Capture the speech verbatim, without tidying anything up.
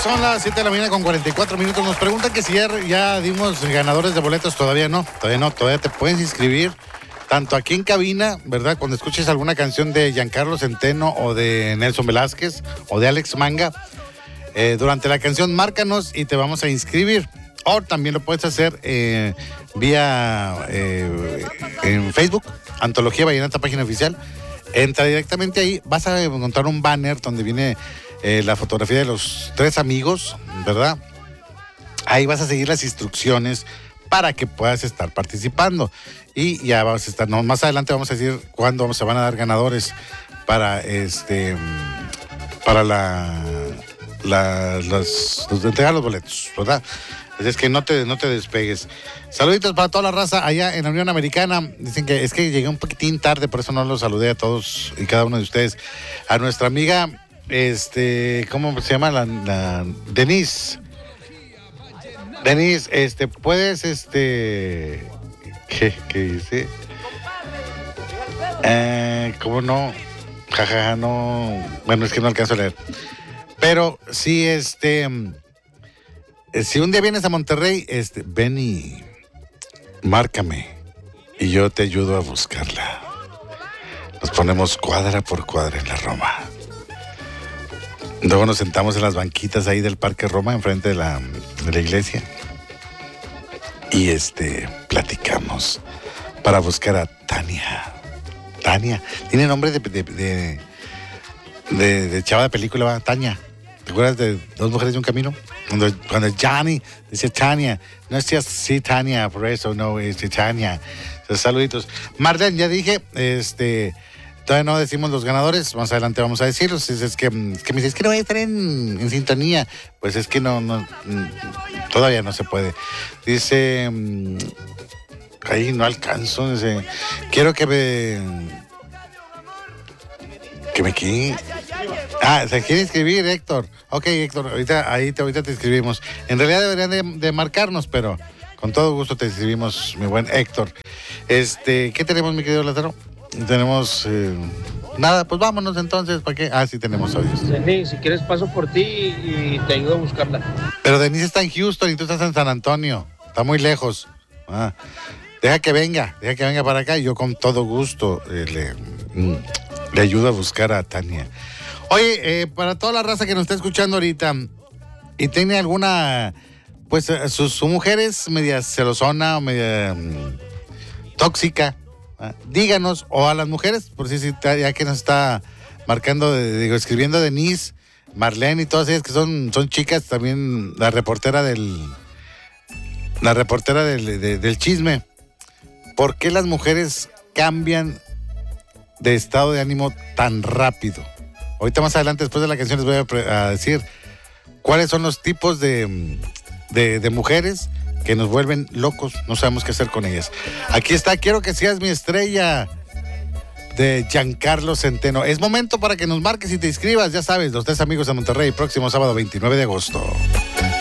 son las siete de la mañana con cuarenta y cuatro minutos. Nos preguntan que si ya, ya dimos ganadores de boletos. Todavía no, todavía no, todavía te puedes inscribir. Tanto aquí en cabina, ¿verdad? Cuando escuches alguna canción de Giancarlo Centeno o de Nelson Velázquez o de Alex Manga, eh, durante la canción márcanos y te vamos a inscribir. O también lo puedes hacer eh, vía eh, en Facebook, Antología Vallenata, página oficial. Entra directamente ahí, vas a encontrar un banner donde viene eh, la fotografía de los tres amigos, ¿verdad? Ahí vas a seguir las instrucciones para que puedas estar participando. Y ya vamos a estar, no, más adelante vamos a decir cuándo se van a dar ganadores para este para la, la los, los entregar los boletos, ¿verdad? Así es que no te, no te despegues. Saluditos para toda la raza allá en la Unión Americana. Dicen que es que llegué un poquitín tarde, por eso no los saludé a todos y cada uno de ustedes. A nuestra amiga, este, ¿cómo se llama? La, la Denise. Denise, este, puedes, este, ¿qué, qué dice? Eh, ¿Cómo no? Jajaja, ja, ja, no. Bueno, es que no alcanzo a leer. Pero sí, este, si un día vienes a Monterrey, este, ven y márcame y yo te ayudo a buscarla. Nos ponemos cuadra por cuadra en la Roma. Luego nos sentamos en las banquitas ahí del Parque Roma, enfrente de la, de la iglesia. Y este, platicamos para buscar a Tania. Tania. Tiene nombre de, de, de, de, de chava de película, ¿va? Tania. ¿Te acuerdas de Dos Mujeres y un Camino? Cuando, cuando Johnny dice Tania. No es sí, Tania, por eso, no, es Tania. Entonces, saluditos. Marlene, ya dije, este... Todavía no decimos los ganadores, más adelante vamos a decirlos. Es, es, que, es que me dice, es que no voy a estar en, en sintonía. Pues es que no, no, todavía no se puede. Dice, ahí no alcanzo. Dice, quiero que me, que me quiera. Ah, se quiere inscribir, Héctor. Ok, Héctor, ahorita, ahí te, ahorita te inscribimos. En realidad deberían de, de marcarnos, pero con todo gusto te inscribimos, mi buen Héctor. Este, ¿qué tenemos, mi querido Lázaro? Tenemos eh, nada, pues vámonos entonces, ¿para qué? Ah, sí tenemos audios. Denise, si quieres paso por ti y te ayudo a buscarla. Pero Denise está en Houston y tú estás en San Antonio, está muy lejos. Ah, deja que venga, deja que venga para acá y yo con todo gusto eh, le, mm, le ayudo a buscar a Tania. Oye, eh, para toda la raza que nos está escuchando ahorita y tiene alguna, pues su, su mujer es media celosona o media mm, tóxica, díganos, o a las mujeres, por si sí, ya que nos está marcando, digo, escribiendo Denise, Marlene y todas ellas que son, son chicas, también la reportera del la reportera del, de, del chisme. ¿Por qué las mujeres cambian de estado de ánimo tan rápido? Ahorita más adelante, después de la canción, les voy a, a decir cuáles son los tipos de, de, de mujeres que nos vuelven locos, no sabemos qué hacer con ellas. Aquí está, quiero que seas mi estrella, de Giancarlo Centeno. Es momento para que nos marques y te inscribas, ya sabes, los tres amigos de Monterrey, próximo sábado veintinueve de agosto.